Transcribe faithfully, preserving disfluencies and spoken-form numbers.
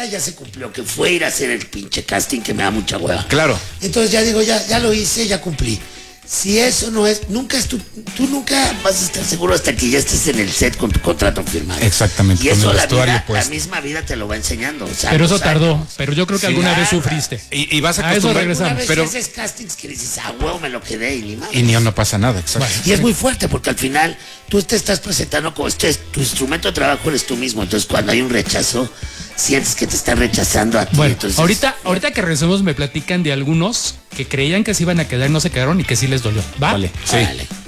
meta ya se cumplió, que fue ir a hacer el pinche casting que me da mucha hueva. Claro. Entonces ya digo, ya, ya lo hice, ya cumplí. Si eso no es, nunca es tu, tú nunca vas a estar seguro hasta que ya estés en el set con tu contrato firmado. Exactamente. Y eso con el la, vestuario vida, puesto. la misma vida te lo va enseñando. O sea, pero eso los tardó, años. pero yo creo que Sí, alguna vez claro. sufriste. Y, y vas a A eso acostumbrar. regresamos. Una vez Pero, que haces castings que dices, ah, huevo, me lo quedé y ni más. y ni no pasa nada, exacto. Bueno. Y es muy fuerte porque al final tú te estás presentando como este, tu instrumento de trabajo eres tú mismo. Entonces cuando hay un rechazo, sientes que te están rechazando a ti. Bueno, entonces, ahorita, ahorita que regresemos me platican de algunos que creían que se iban a quedar, no se quedaron y que sí les dolió. ¿Va? Vale, sí. órale.